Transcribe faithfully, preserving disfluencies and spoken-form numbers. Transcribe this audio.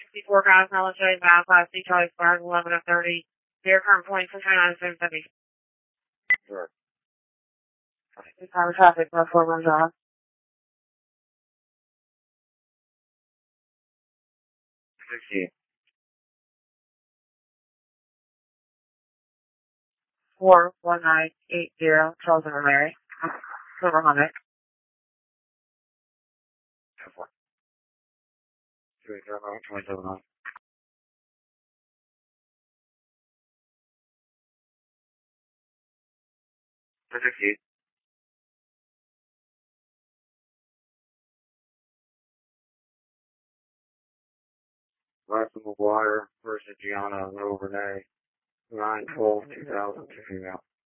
sixty-four guys, military, bow class, C Charlie Square, eleven of thirty. Dear current point, for twenty-nine, seven seventy. Sure. This time traffic, no four one drive. Sixty. Four one nine eight zero, Charles and Mary. Silver Honda. Ten four. Three zero twenty seven nine. Sixty. Russell McGuire versus Gianna Rover Renee. nine twelve two thousand two female.